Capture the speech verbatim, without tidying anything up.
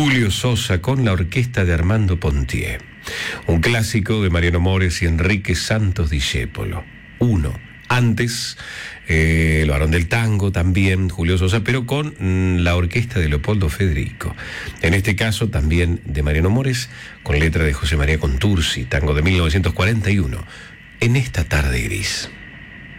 Julio Sosa con la orquesta de Armando Pontier. Un clásico de Mariano Mores y Enrique Santos Discépolo. Uno. Antes, eh, lo Barón del Tango también, Julio Sosa, pero con mm, la orquesta de Leopoldo Federico. En este caso también de Mariano Mores, con letra de José María Contursi, tango de mil novecientos cuarenta y uno. En esta tarde gris.